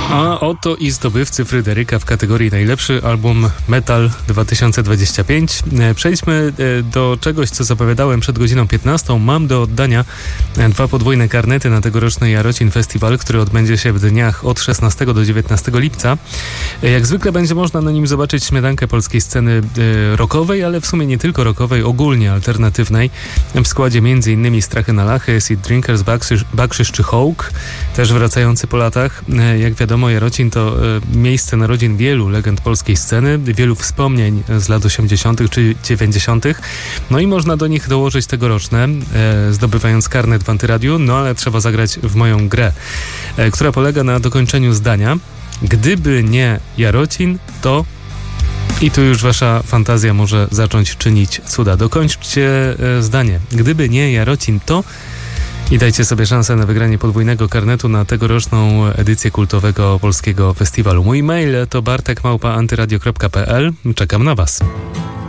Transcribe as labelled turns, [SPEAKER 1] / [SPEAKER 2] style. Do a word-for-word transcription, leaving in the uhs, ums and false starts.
[SPEAKER 1] A oto i zdobywcy Fryderyka w kategorii najlepszy album Metal dwa tysiące dwudziesty piąty. Przejdźmy do czegoś, co zapowiadałem przed godziną piętnastą. Mam do oddania dwa podwójne karnety na tegoroczny Jarocin Festiwal, który odbędzie się w dniach od szesnastego do dziewiętnastego lipca. Jak zwykle będzie można na nim zobaczyć śmietankę polskiej sceny rockowej, ale w sumie nie tylko rockowej, ogólnie alternatywnej. W składzie m.in. Strachy na Lachy, Seed Drinkers, Bakrzyż czy Hołk, też wracający po latach. Jak wiadomo, Jarocin to e, miejsce narodzin wielu legend polskiej sceny, wielu wspomnień z lat osiemdziesiątych czy dziewięćdziesiątych. No i można do nich dołożyć tegoroczne, e, zdobywając karnet w Antyradiu, no ale trzeba zagrać w moją grę, e, która polega na dokończeniu zdania. Gdyby nie Jarocin, to... I tu już wasza fantazja może zacząć czynić cuda. Dokończcie e, zdanie. Gdyby nie Jarocin, to... I dajcie sobie szansę na wygranie podwójnego karnetu na tegoroczną edycję kultowego polskiego festiwalu. Mój mail to bartek małpa antyradio kropka p l. Czekam na was.